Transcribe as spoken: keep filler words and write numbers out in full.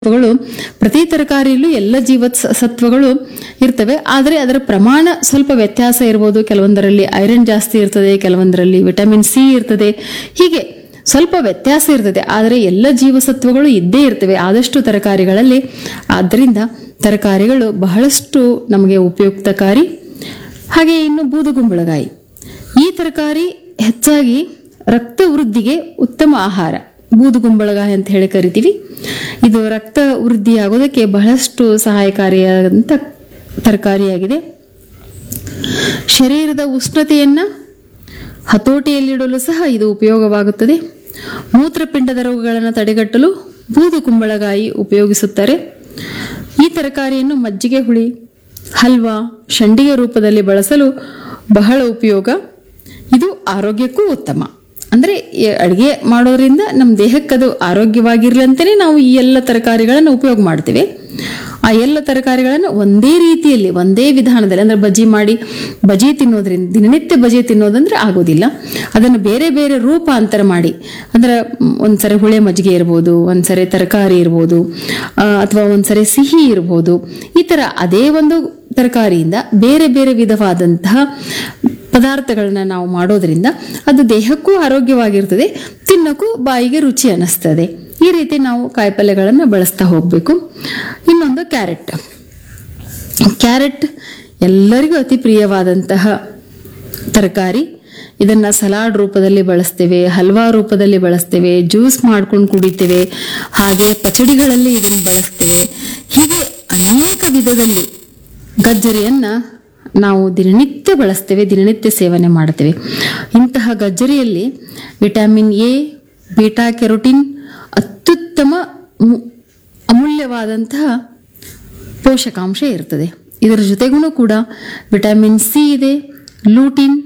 ಸತ್ವಗಳು ಪ್ರತಿ ತರಕಾರಿಯಲ್ಲೂ ಎಲ್ಲ ಜೀವ ಸತ್ವಗಳು ಇರ್ತವೆ. ಆದರೆ ಅದರ ಪ್ರಮಾಣ ಸ್ವಲ್ಪ ವ್ಯತ್ಯಾಸ ಇರ್ಬೋದು. ಕೆಲವೊಂದರಲ್ಲಿ ಐರನ್ ಜಾಸ್ತಿ ಇರ್ತದೆ, ಕೆಲವೊಂದರಲ್ಲಿ ವಿಟಮಿನ್ ಸಿ ಇರ್ತದೆ. ಹೀಗೆ ಸ್ವಲ್ಪ ವ್ಯತ್ಯಾಸ ಇರ್ತದೆ, ಆದರೆ ಎಲ್ಲ ಜೀವಸತ್ವಗಳು ಇದ್ದೇ ಇರ್ತವೆ ಆದಷ್ಟು ತರಕಾರಿಗಳಲ್ಲಿ. ಆದ್ದರಿಂದ ತರಕಾರಿಗಳು ಬಹಳಷ್ಟು ನಮಗೆ ಉಪಯುಕ್ತಕಾರಿ. ಹಾಗೆ ಇನ್ನು ಬೂದುಗುಂಬಳಕಾಯಿ, ಈ ತರಕಾರಿ ಹೆಚ್ಚಾಗಿ ರಕ್ತ ವೃದ್ಧಿಗೆ ಉತ್ತಮ ಆಹಾರ. ಬೂದುಗುಂಬಳಕಾಯಿ ಅಂತ ಹೇಳಿ ಕರಿತೀವಿ. ಇದು ರಕ್ತ ವೃದ್ಧಿಯಾಗೋದಕ್ಕೆ ಬಹಳಷ್ಟು ಸಹಾಯಕಾರಿಯಾದಂಥ ತರಕಾರಿಯಾಗಿದೆ. ಶರೀರದ ಉಷ್ಣತೆಯನ್ನ ಹತೋಟಿಯಲ್ಲಿಡಲು ಸಹ ಇದು ಉಪಯೋಗವಾಗುತ್ತದೆ. ಮೂತ್ರಪಿಂಡದ ರೋಗಗಳನ್ನು ತಡೆಗಟ್ಟಲು ಬೂದುಗುಂಬಳಕಾಯಿ ಉಪಯೋಗಿಸುತ್ತಾರೆ. ಈ ತರಕಾರಿಯನ್ನು ಮಜ್ಜಿಗೆ ಹುಳಿ, ಹಲ್ವಾ, ಶಂಡಿಗೆ ರೂಪದಲ್ಲಿ ಬಳಸಲು ಬಹಳ ಉಪಯೋಗ. ಇದು ಆರೋಗ್ಯಕ್ಕೂ ಉತ್ತಮ. ಅಂದರೆ ಅಡುಗೆ ಮಾಡೋದ್ರಿಂದ ನಮ್ಮ ದೇಹಕ್ಕೆ ಅದು ಆರೋಗ್ಯವಾಗಿರ್ಲಿ ಅಂತಲೇ ನಾವು ಈ ಎಲ್ಲ ತರಕಾರಿಗಳನ್ನು ಉಪಯೋಗ ಮಾಡ್ತೀವಿ. ಆ ಎಲ್ಲ ತರಕಾರಿಗಳನ್ನು ಒಂದೇ ರೀತಿಯಲ್ಲಿ, ಒಂದೇ ವಿಧಾನದಲ್ಲಿ, ಅಂದರೆ ಬಜ್ಜಿ ಮಾಡಿ ಬಜಿ ತಿನ್ನೋದ್ರಿಂದ, ದಿನನಿತ್ಯ ಬಜಿ ತಿನ್ನೋದಂದ್ರೆ ಆಗೋದಿಲ್ಲ. ಅದನ್ನು ಬೇರೆ ಬೇರೆ ರೂಪಾಂತರ ಮಾಡಿ, ಅಂದ್ರೆ ಒಂದ್ಸರಿ ಹುಳೆ ಮಜ್ಜಿಗೆ ಇರ್ಬೋದು, ಒಂದ್ಸರಿ ತರಕಾರಿ ಇರ್ಬೋದು, ಅಥವಾ ಒಂದ್ಸರಿ ಸಿಹಿ ಇರ್ಬೋದು. ಈ ಥರ ಅದೇ ಒಂದು ತರಕಾರಿಯಿಂದ ಬೇರೆ ಬೇರೆ ವಿಧವಾದಂತಹ ಪದಾರ್ಥಗಳನ್ನ ನಾವು ಮಾಡೋದ್ರಿಂದ ಅದು ದೇಹಕ್ಕೂ ಆರೋಗ್ಯವಾಗಿರ್ತದೆ, ತಿನ್ನಕ್ಕೂ ಬಾಯಿಗೆ ರುಚಿ ಅನ್ನಿಸ್ತದೆ. ಈ ರೀತಿ ನಾವು ಕಾಯಿಪಲ್ಯಗಳನ್ನು ಬಳಸ್ತಾ ಹೋಗಬೇಕು. ಇನ್ನೊಂದು ಕ್ಯಾರೆಟ್. ಕ್ಯಾರೆಟ್ ಎಲ್ಲರಿಗೂ ಅತಿ ಪ್ರಿಯವಾದಂತಹ ತರಕಾರಿ. ಇದನ್ನ ಸಲಾಡ್ ರೂಪದಲ್ಲಿ ಬಳಸ್ತೇವೆ, ಹಲ್ವಾ ರೂಪದಲ್ಲಿ ಬಳಸ್ತೇವೆ, ಜ್ಯೂಸ್ ಮಾಡ್ಕೊಂಡು ಕುಡಿತೇವೆ, ಹಾಗೆ ಪಚಡಿಗಳಲ್ಲಿ ಇದನ್ನು ಬಳಸ್ತೇವೆ. ಹೀಗೆ ಅನೇಕ ವಿಧದಲ್ಲಿ ಗಜ್ಜರಿಯನ್ನ ನಾವು ದಿನನಿತ್ಯ ಬಳಸ್ತೇವೆ, ದಿನನಿತ್ಯ ಸೇವನೆ ಮಾಡ್ತೇವೆ. ಇಂತಹ ಗಜ್ಜರಿಯಲ್ಲಿ ವಿಟಮಿನ್ ಎ, ಬೀಟಾ ಕೆರೋಟಿನ್, ಅತ್ಯುತ್ತಮ ಅಮೂಲ್ಯವಾದಂತಹ ಪೋಷಕಾಂಶ ಇರ್ತದೆ. ಇದರ ಜೊತೆಗೂ ಕೂಡ ವಿಟಮಿನ್ ಸಿ ಇದೆ, ಲೂಟಿನ್